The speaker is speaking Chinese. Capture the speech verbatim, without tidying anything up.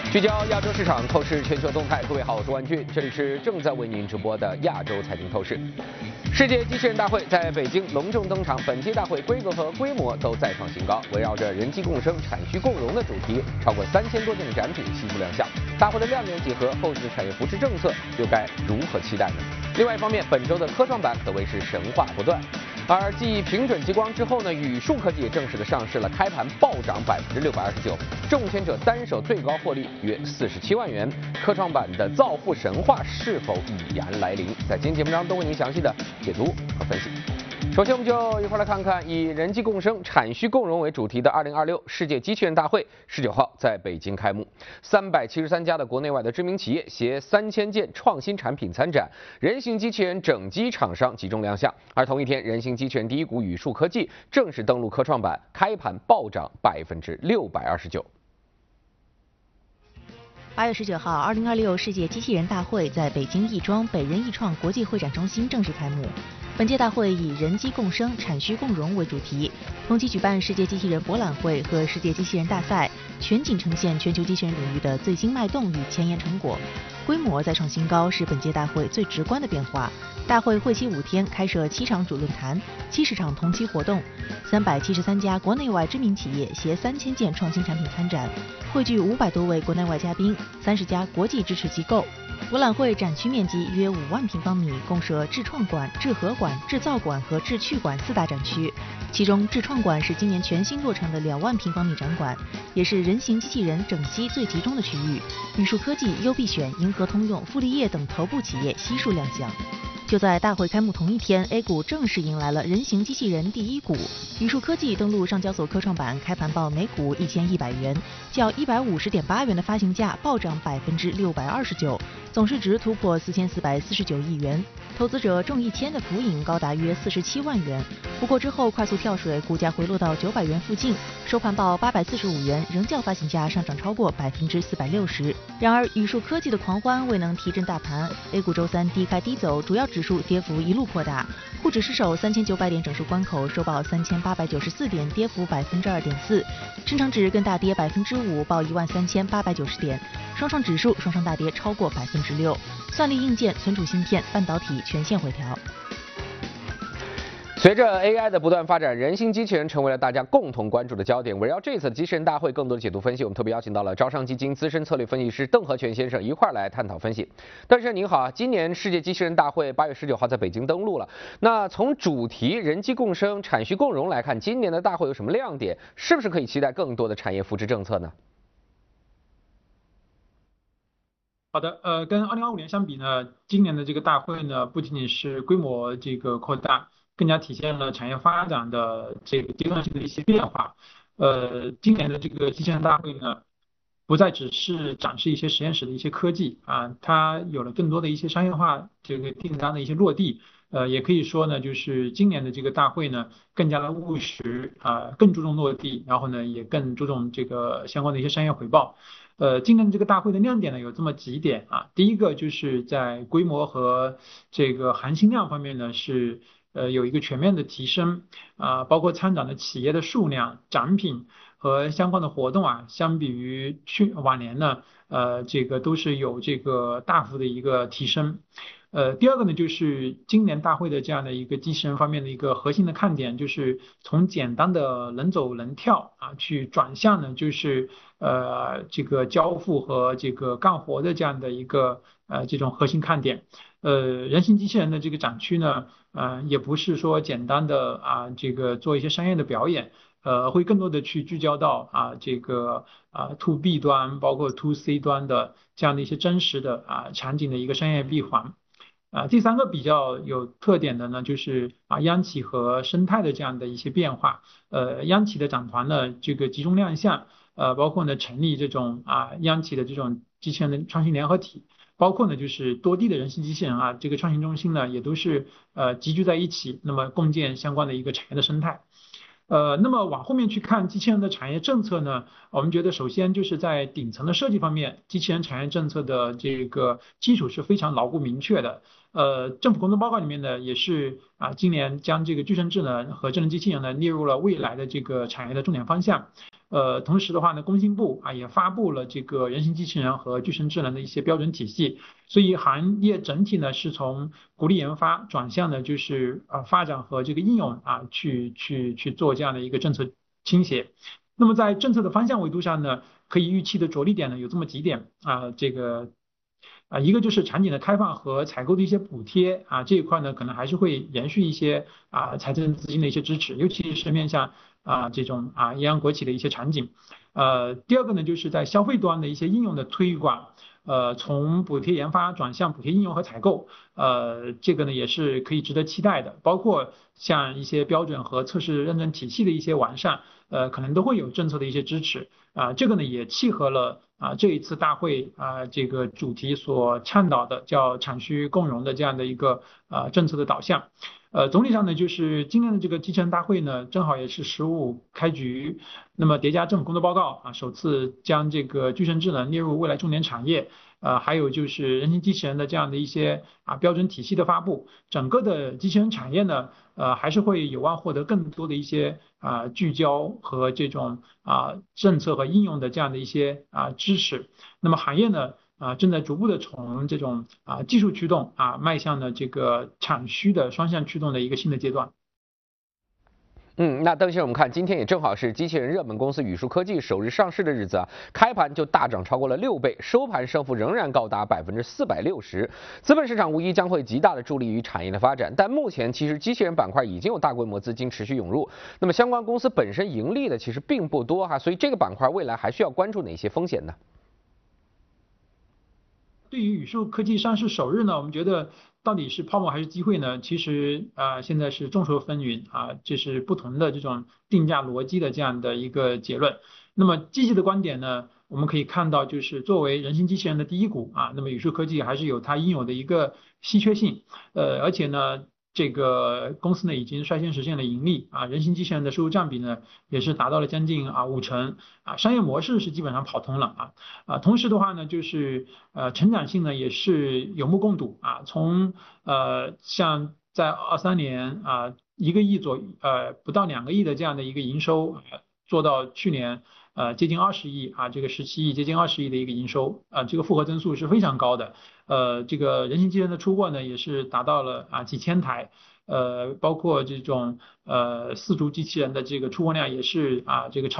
聚焦亚洲市场，透视全球动态。各位好，我是万俊，这里是正在为您直播的亚洲财经透视。世界机器人大会在北京隆重登场，本届大会规格和规模都再创新高，围绕着人机共生、产需共荣的主题，超过三千多件的展品悉数亮相。大会的亮点几何，后续的产业扶持政策又该如何期待呢？另外一方面，本周的科创板可谓是神话不断。而继平准激光之后呢，宇树科技也正式的上市了，开盘暴涨百分之六百二十九，中签者单手最高获利约四十七万元。科创板的造富神话是否已然来临？在今天节目中都为您详细的解读和分析。首先，我们就一块来看看以人机共生、产需共荣为主题的二零二六世界机器人大会，十九号在北京开幕。三百七十三家的国内外的知名企业携三千件创新产品参展，人形机器人整机厂商集中亮相。而同一天，人形机器人第一股宇树科技正式登陆科创板，开盘暴涨百分之六百二十九。 八月十九号，二零二六世界机器人大会在北京亦庄北人艺创国际会展中心正式开幕。本届大会以人机共生、产需共荣为主题，同期举办世界机器人博览会和世界机器人大赛，全景呈现全球机器人领域的最新脉动与前沿成果。规模再创新高是本届大会最直观的变化。大会会期五天，开设七场主论坛、七十场同期活动，三百七十三家国内外知名企业携三千件创新产品参展，汇聚五百多位国内外嘉宾，三十家国际支持机构。博览会展区面积约五万平方米，共设智创馆、智合馆、制造馆和智趣馆四大展区。其中，智创馆是今年全新落成的两万平方米展馆，也是人形机器人整机最集中的区域。宇树科技、优必选、银河通用、富立业等头部企业悉数亮相。就在大会开幕同一天 ，A 股正式迎来了人形机器人第一股。宇树科技登陆上交所科创板，开盘报每股一千一百元，较一百五十点八元的发行价暴涨百分之六百二十九，总市值突破四千四百四十九亿元，投资者中一千的浮盈高达约四十七万元。不过之后快速跳水，股价回落到九百元附近，收盘报八百四十五元，仍较发行价上涨超过百分之四百六十。然而，宇树科技的狂欢未能提振大盘 ，A 股周三低开低走，主要指数跌幅一路扩大，沪指失守三千九百点整数关口，收报三千八百九十四点，跌幅百分之二点四。深成指更大跌百分之五，报一万三千八百九十点。双创指数双双大跌超过百分之六。算力硬件、存储芯片、半导体全线回调。 随着 A I 的不断发展，人形机器人成为了大家共同关注的焦点。围绕这次的机器人大会，更多的解读分析，我们特别邀请到了招商基金资深策略分析师邓和全先生一块儿来探讨分析。邓先生您好，今年世界机器人大会八月十九号在北京登陆了。那从主题人机共生、产需共荣来看，今年的大会有什么亮点？是不是可以期待更多的产业扶持政策呢？ 好的，呃，跟二零二五年相比呢，今年的这个大会呢，不仅仅是规模这个扩大，更加体现了产业发展的这个阶段性的一些变化。呃，今年的这个机器人大会呢，不再只是展示一些实验室的一些科技啊，它有了更多的一些商业化这个订单的一些落地。呃，也可以说呢，就是今年的这个大会呢，更加的务实啊，更注重落地，然后呢，也更注重这个相关的一些商业回报。呃，今年这个大会的亮点呢有这么几点啊，第一个就是在规模和这个含金量方面呢是呃有一个全面的提升啊，包括参展的企业的数量、展品和相关的活动啊，相比于去往年呢，呃，这个都是有这个大幅的一个提升。呃，第二个呢，就是今年大会的这样的一个机器人方面的一个核心的看点，就是从简单的能走能跳啊，去转向呢，就是呃这个交付和这个干活的这样的一个呃这种核心看点。呃，人形机器人的这个展区呢，呃，也不是说简单的啊这个做一些商业的表演。呃，会更多的去聚焦到啊这个啊 to B 端，包括 to C 端的这样的一些真实的啊场景的一个商业闭环。啊，第三个比较有特点的呢，就是啊央企和生态的这样的一些变化。呃，央企的展团呢，这个集中亮相，呃，包括呢成立这种啊央企的这种机器人的创新联合体，包括呢就是多地的人形机器人啊，这个创新中心呢也都是呃集聚在一起，那么共建相关的一个产业的生态。呃，那么往后面去看机器人的产业政策呢，我们觉得首先就是在顶层的设计方面，机器人产业政策的这个基础是非常牢固明确的。呃，政府工作报告里面呢，也是啊，今年将这个具身智能和智能机器人呢列入了未来的这个产业的重点方向。 呃，同时的话呢，工信部啊也发布了这个人形机器人和具身智能的一些标准体系，所以行业整体呢是从鼓励研发转向的就是啊发展和这个应用啊去去去做这样的一个政策倾斜。那么在政策的方向维度上呢，可以预期的着力点呢有这么几点啊，这个。啊，一个就是场景的开放和采购的一些补贴啊，这一块呢可能还是会延续一些啊财政资金的一些支持，尤其是面向啊这种啊央央国企的一些场景。呃，第二个呢就是在消费端的一些应用的推广，呃，从补贴研发转向补贴应用和采购，呃，这个呢也是可以值得期待的，包括像一些标准和测试认证体系的一些完善，呃，可能都会有政策的一些支持。啊，这个呢也契合了啊这一次大会啊这个主题所倡导的叫产需共融的这样的一个啊政策的导向。呃，总体上呢，就是今年的这个机器人大会呢，正好也是十五开局，那么叠加政府工作报告啊，首次将这个具身智能列入未来重点产业，呃，还有就是人形机器人的这样的一些啊标准体系的发布，整个的机器人产业呢，呃，还是会有望获得更多的一些啊聚焦和这种啊政策和应用的这样的一些啊支持。那么行业呢？啊，正在逐步的从这种啊技术驱动啊迈向了这个产需的双向驱动的一个新的阶段。 嗯，那邓先生，我们看今天也正好是机器人热门公司宇树科技首日上市的日子啊，开盘就大涨超过了六倍，收盘升幅仍然高达百分之四百六十。资本市场无疑将会极大的助力于产业的发展，但目前其实机器人板块已经有大规模资金持续涌入，那么相关公司本身盈利的其实并不多哈，所以这个板块未来还需要关注哪些风险呢？ 对于宇树科技上市首日呢，我们觉得到底是泡沫还是机会呢？其实啊、呃，现在是众说纷纭啊，这是不同的这种定价逻辑的这样的一个结论。那么积极的观点呢，我们可以看到，就是作为人形机器人的第一股啊，那么宇树科技还是有它应有的一个稀缺性，呃，而且呢。这个公司呢已经率先实现了盈利啊，人形机器人的收入占比呢也是达到了将近啊五成啊，商业模式是基本上跑通了啊啊，同时的话呢就是呃成长性呢也是有目共睹啊，从呃像在二三年啊一个亿左呃不到两个亿的这样的一个营收啊，做到去年呃接近二十亿啊这个十七亿接近二十亿的一个营收啊，这个复合增速是非常高的。呃，这个人形机器人的出货呢，也是达到了啊几千台，呃，包括这种呃四足机器人的这个出货量也是啊这个超。